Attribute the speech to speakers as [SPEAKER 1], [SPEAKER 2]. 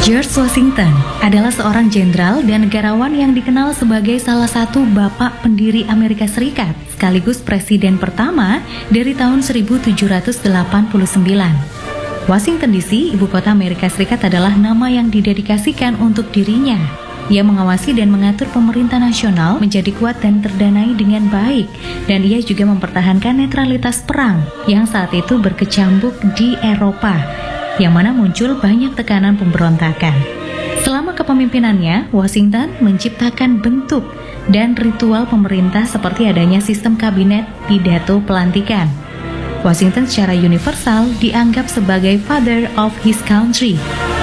[SPEAKER 1] George Washington adalah seorang jenderal dan negarawan yang dikenal sebagai salah satu bapak pendiri Amerika Serikat, sekaligus presiden pertama dari tahun 1789. Washington DC, ibu kota Amerika Serikat, adalah nama yang didedikasikan untuk dirinya. Ia mengawasi dan mengatur pemerintah nasional menjadi kuat dan terdanai dengan baik, dan ia juga mempertahankan netralitas perang yang saat itu berkecambuk di Eropa, yang mana muncul banyak tekanan pemberontakan. Selama kepemimpinannya, Washington menciptakan bentuk dan ritual pemerintah seperti adanya sistem kabinet pidato pelantikan. Washington secara universal dianggap sebagai father of his country,